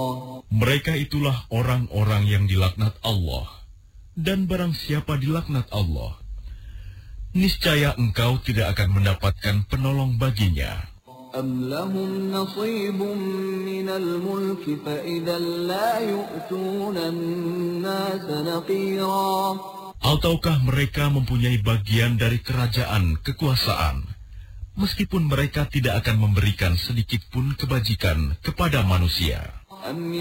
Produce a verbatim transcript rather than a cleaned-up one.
Mereka itulah orang-orang yang dilaknat Allah. Dan barang siapa dilaknat Allah, niscaya engkau tidak akan mendapatkan penolong baginya. أَمْ لَهُمْ نَصِيبٌ مِّنَ الْمُلْكِ فَإِذًا لَّا يُؤْتُونَ النَّاسَ نَقِيرًا. Ataukah mereka mempunyai bagian dari kerajaan, kekuasaan, meskipun mereka tidak akan memberikan sedikit pun kebajikan kepada manusia.